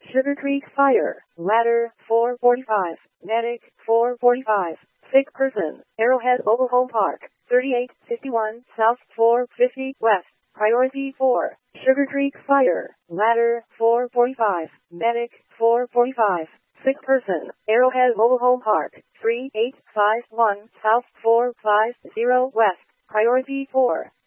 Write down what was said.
Sugar Creek Fire, ladder 445, medic 445, sick person, Arrowhead Mobile Home Park, 3851 South 450 West, priority 4. Sugar Creek Fire, ladder 445, medic 445, sick person, Arrowhead Mobile Home Park, 3851 South 450 West, priority 4.